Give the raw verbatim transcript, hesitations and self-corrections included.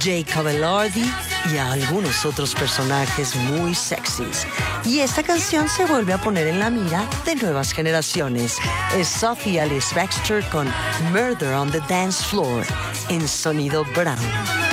Jacob Elordi y a algunos otros personajes muy sexys. Y esta canción se vuelve a poner en la mira de nuevas generaciones. Es Sophie Alice Baxter con Murder on the Dance Floor en Sonido Brown.